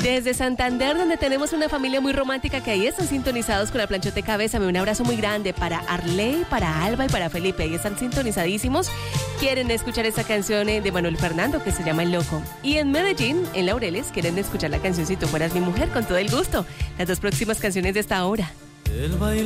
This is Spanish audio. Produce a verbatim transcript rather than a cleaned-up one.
Desde Santander, donde tenemos una familia muy romántica que ahí están sintonizados con la planchoteca Bésame. Un abrazo muy grande para Arley, para Alba y para Felipe. Ahí están sintonizadísimos. Quieren escuchar esta canción de Manuel Fernando que se llama El Loco. Y en Medellín, en Laureles, quieren escuchar la canción Si tú fueras mi mujer, con todo el gusto. Las dos próximas canciones de esta hora.